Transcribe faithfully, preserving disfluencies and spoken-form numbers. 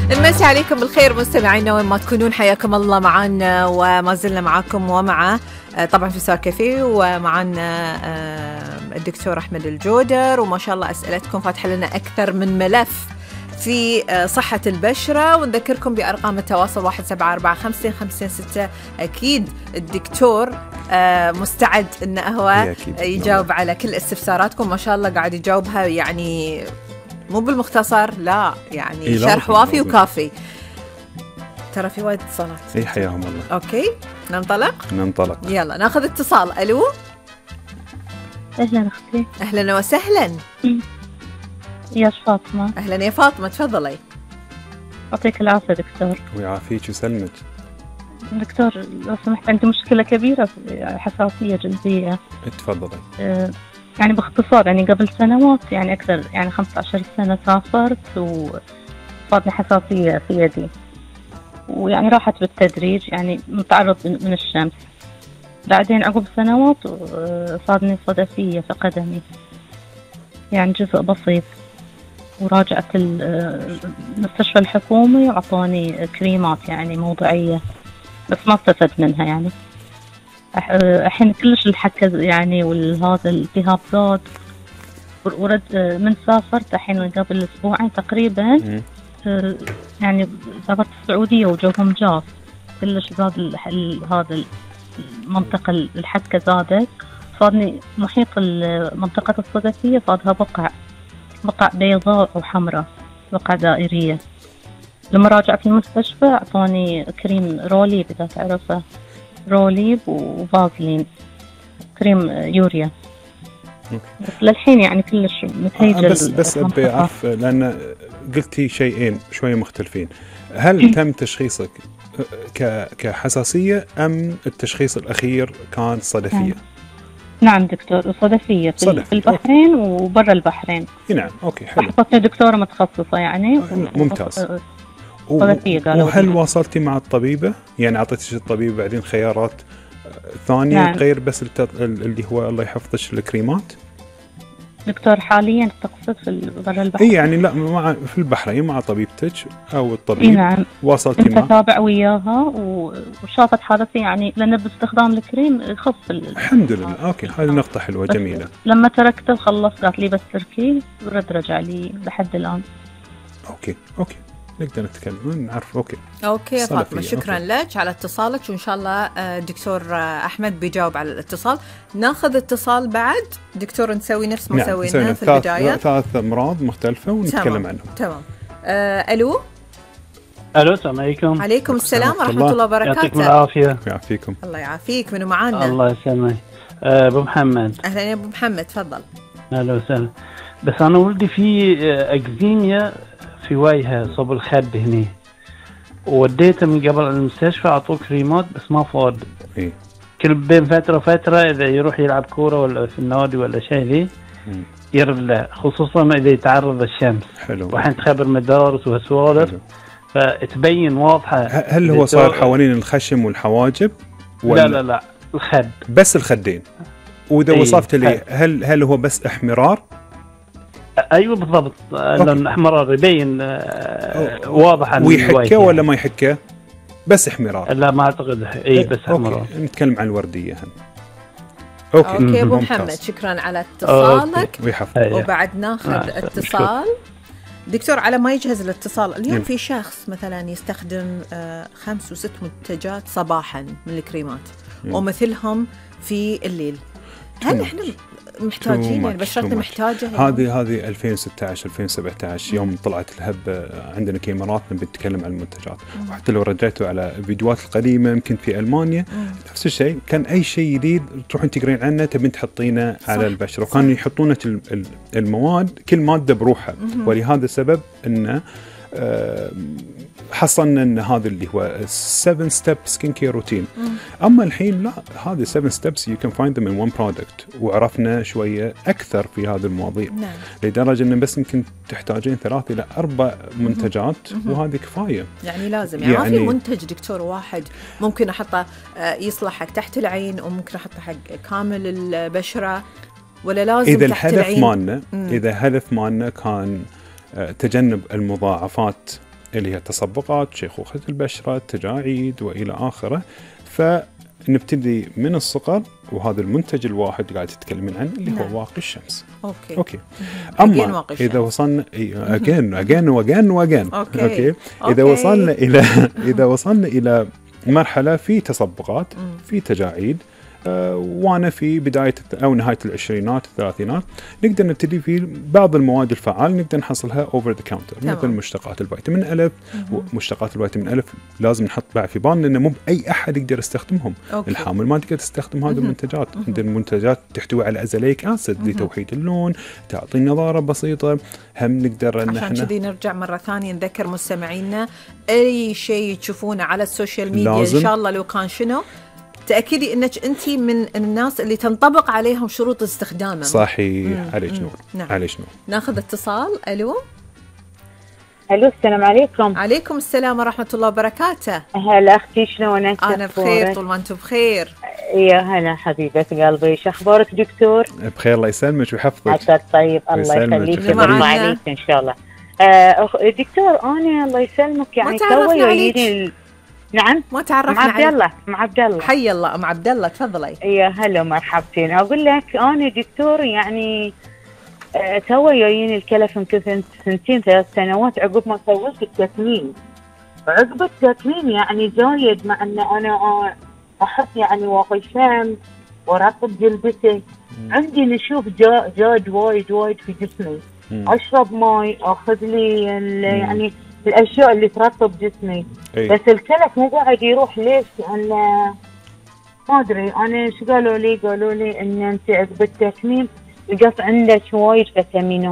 نمسي عليكم بالخير مستمعينا وين ما تكونون، حياكم الله معنا وما زلنا معاكم ومع طبعا في سار كافيه ومعنا الدكتور أحمد الجودر، وما شاء الله أسئلتكم فاتح لنا أكثر من ملف في صحة البشرة. ونذكركم بأرقام التواصل واحد سبعة أربعة خمسة خمسة ستة. أكيد الدكتور مستعد إنه هو يجاوب على كل استفساراتكم، ما شاء الله قاعد يجاوبها يعني مو بالمختصر، لا يعني إيه شرح وافي وكافي. ترى في وايد اتصالات. اي حياهم الله. اوكي ننطلق ننطلق يلا ناخذ اتصال. الو اهلا اختي. اهلا وسهلا يا فاطمه. اهلا يا فاطمه، تفضلي. يعطيك العافيه دكتور. ويعافيك ويسلمك دكتور. لو سمحت عندي مشكله كبيره في حساسيه جلديه. تفضلي. أه يعني باختصار، يعني قبل سنوات يعني أكثر يعني خمسة عشر سنة سافرت وصادني حساسية في يدي، ويعني راحت بالتدريج، يعني متعرض من الشمس. بعدين عقب سنوات صادني صدفية في قدمي، يعني جزء بسيط، وراجعت المستشفى الحكومي وعطوني كريمات يعني موضعية، بس ما استفدت منها. يعني الحين كلش الحكة يعني والهذا الالتهاب زاد، ورد من سافرت الحين قبل أسبوعين تقريبا. يعني سافرت السعودية وجوهم جاف، كلش زاد هذا المنطقة الحكة زادت، صارني محيط منطقة الصدفية صادها بقع بقع بيضاء وحمراء، بقع دائرية. لما راجعت المستشفى أعطوني كريم روليب، إذا تعرفه، روليب وفازلين، كريم يوريا. بس للحين يعني كلش متهيجة. بس بس أبي أعرف، لأن قلتي شيئين شوية مختلفين. هل تم تشخيصك كحساسية أم التشخيص الأخير كان صدفية؟ نعم, نعم دكتور، صدفية في, صدف. في البحرين وبرا البحرين. نعم أوكي حلو. أحبطني دكتورة متخصصة يعني. ممتاز. وهل واصلتي مع الطبيبة؟ يعني أعطيتش الطبيب بعدين خيارات ثانية نعم. غير بس اللي هو الله يحفظش الكريمات؟ دكتور حاليا تقصد في برا البحر؟ إيه يعني لا مع في البحرين مع طبيبتك أو الطبيب. نعم. واصلتي معه؟ تتابع وياها وشافت حالتي يعني، لأن باستخدام الكريم يخف. الحمد لله. أوكي هذه نقطة حلوة جميلة. لما تركته وخلص قالت لي بس تركي، ورد رجع لي لحد الآن. أوكي أوكي نقدر نتكلم نعرف. أوكي أوكي يا فاطمة، شكرا أوكي. لك على اتصالك، وإن شاء الله دكتور أحمد بيجاوب على الاتصال. ناخذ اتصال بعد دكتور، نسوي نفس ما نعم. سوينا في البداية. ثلاث أمراض مختلفة ونتكلم عنهم. تمام. آه ألو ألو السلام عليكم. عليكم السلام ورحمة الله وبركاته. يعطيكم العافية. يعافيكم. الله يعافيك. منو معانا؟ الله يسلمك. أبو محمد. أهلا يا أبو محمد، تفضل. أهلا وسهلا. بس أنا ولدي في أكزيميا في وجهه صوب الخد هنا، ووديته من قبل المستشفى، أعطوه كريمات بس ما فاد. إيه؟ كل بين فترة وفترة إذا يروح يلعب كورة ولا في النادي ولا شيء ذي يرد له، خصوصا إذا يتعرض للشمس. حلو. وحين تخبر مدارس وهالسوالف فتبين واضحة. هل هو صار حوالين الخشم والحواجب؟ ولا لا لا لا الخد بس الخدين. وإذا إيه وصفت لي هل هل هو بس احمرار؟ ايوه بالضبط، لان احمرار يبين واضح عن ويحكه ولا ما يحكه؟ بس احمرار. لا ما اعتقد. اي بس احمرار. نتكلم عن الورديه هم. اوكي اوكي ابو محمد، شكرا على اتصالك. وبعد ناخذ آه. اتصال دكتور على ما يجهز الاتصال. اليوم م. في شخص مثلا يستخدم آه خمس وست منتجات صباحا من الكريمات م. ومثلهم في الليل. هل احنا محتاجين يعني بشرتنا محتاجة؟ هذه هذه ألفين وستة عشر ألفين وسبعة عشر يوم طلعت الهبة عندنا كاميرات بنتكلم عن المنتجات. مم. وحتى لو رجعتوا على الفيديوهات القديمة يمكن في ألمانيا مم. نفس الشيء، كان أي شيء جديد تروحون تقرين عنه تبين تحطينه على البشرة، وكانوا يحطونه المواد كل مادة بروحها. مم. ولهذا السبب إنه أه حصلنا ان هذا اللي هو seven step skin care routine. مم. اما الحين لا، هذه seven steps you can find them in one product، وعرفنا شويه اكثر في هذه المواضيع. نعم. لدرجه ان بس يمكن تحتاجين ثلاث الى اربع منتجات مم. وهذه كفايه. يعني لازم يعني, يعني ما في منتج دكتور واحد ممكن احطه يصلح حق تحت العين وممكن احطه حق كامل البشره، ولا لازم إذا تحت الهدف العين؟ مالنا اذا الهدف مالنا كان تجنب المضاعفات اللي هي تصبغات، شيخوخة البشرة، تجاعيد وإلى آخره. فنبتدي من الصقر، وهذا المنتج الواحد قاعد تتكلمين عنه اللي نعم. هو واقي الشمس. أوكي. أوكي. Again أما واقي إذا الشمس. وصلنا أجين أجين وأجين وأجين أوكي. أوكي. أوكي. إذا وصلنا إلى إذا وصلنا إلى مرحلة في تصبغات، في تجاعيد، آه، وانا في بدايه او نهايه العشرينات الثلاثينات، نقدر نبتدي في بعض المواد الفعاله نقدر نحصلها اوفر ذا كاونتر، مثل مشتقات الفيتامين الف. ومشتقات الفيتامين الف لازم نحط بعد في بالنا انه مو باي احد يقدر يستخدمهم. أوكي. الحامل ما تقدر تستخدم هذه المنتجات. عندنا منتجات تحتوي على ازاليك اسيد لتوحيد اللون، تعطي نضاره بسيطه. هم نقدر ان عشان احنا كذي نرجع مره ثانيه نذكر مستمعينا اي شيء تشوفونه على السوشيال ميديا لازم. ان شاء الله لو كان شنو تأكدي أنك أنت من الناس اللي تنطبق عليهم شروط استخدامه. صحيح. عليك نور. نعم. عليك نور. ناخذ اتصال. ألو. الو السلام عليكم. عليكم السلام ورحمة الله وبركاته. هلا اختي شلونك؟ أنا بخير طول ما أنتم بخير. يا هلا حبيبة قلبي، شو أخبارك دكتور؟ بخير الله يسلمك ويحفظك. عساك طيب الله يخليك ويبارك عليك إن شاء الله. آه دكتور أنا الله يسلمك يعني توي يجيني. نعم ما تعرفنا مع عبد الله. مع عبد الله. حي الله أم عبد الله تفضلي. يا هلا مرحبتين. أقول لك أنا دكتور يعني آه توي جايين الكلف يمكن سنتين ثلاث سنوات عقب ما سويت التكميم. عقب التكميم يعني زايد، مع أن أنا أحط يعني واقي شمس ورطب جلدتي. عندي نشوف جا جاد وايد وايد في جسمي. مم. أشرب ماي، أخذ لي يعني الأشياء اللي ترطب جسمي. أي. بس الكلف مو قاعد يروح. ليش؟ لأن ما أدري أنا شو قالوا لي. قالوا لي إن أنت عقب التكميم لقيت عندك وايد فيتامينات.